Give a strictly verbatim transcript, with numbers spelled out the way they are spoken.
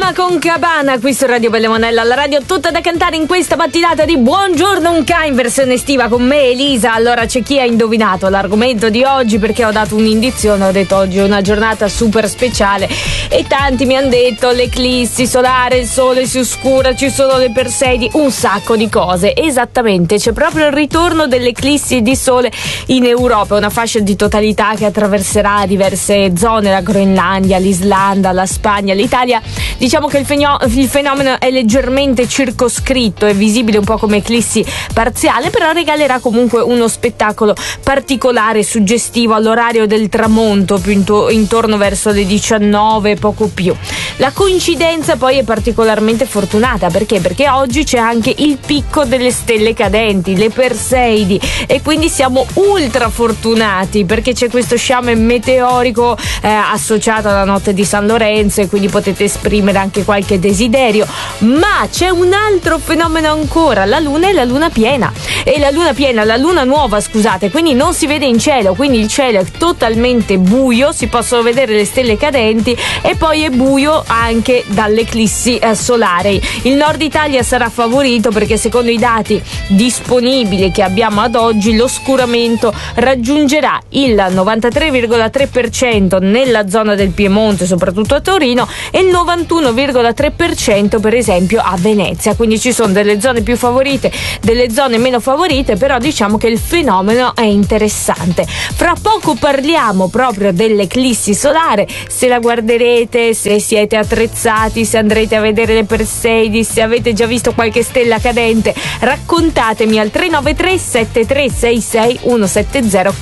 Donna con Cabana qui su Radio Belle Monella, la radio tutta da cantare in questa mattinata di Buongiorno Unca in versione estiva con me Elisa. Allora, c'è chi ha indovinato l'argomento di oggi, perché ho dato un'indizione, ho detto oggi è una giornata super speciale e tanti mi hanno detto l'eclissi solare, il sole si oscura, ci sono le Perseidi, un sacco di cose. Esattamente, c'è proprio il ritorno dell'eclissi di sole in Europa, una fascia di totalità che attraverserà diverse zone, la Groenlandia, l'Islanda, la Spagna, l'Italia. Diciamo che il, fenio- il fenomeno è leggermente circoscritto, è visibile un po' come eclissi parziale, però regalerà comunque uno spettacolo particolare, suggestivo all'orario del tramonto, più into- intorno verso le diciannove, poco più. La coincidenza poi è particolarmente fortunata, perché? Perché oggi c'è anche il picco delle stelle cadenti, le Perseidi, e quindi siamo ultra fortunati perché c'è questo sciame meteorico eh, associato alla notte di San Lorenzo, e quindi potete esprimere anche qualche desiderio. Ma c'è un altro fenomeno ancora, la luna e la luna piena, e la luna piena, la luna nuova scusate, quindi non si vede in cielo, quindi il cielo è totalmente buio, si possono vedere le stelle cadenti e poi è buio anche dall'eclissi eh, solare. Il nord Italia sarà favorito perché secondo i dati disponibili che abbiamo ad oggi l'oscuramento raggiungerà il novantatré virgola tre per cento nella zona del Piemonte, soprattutto a Torino, e il novantuno virgola tre per cento per esempio a Venezia. Quindi ci sono delle zone più favorite, delle zone meno favorite, però diciamo che il fenomeno è interessante. Fra poco parliamo proprio dell'eclissi solare, se la guarderete, se siete attrezzati, se andrete a vedere le Perseidi, se avete già visto qualche stella cadente, raccontatemi al tre nove tre sette tre sei sei uno sette zero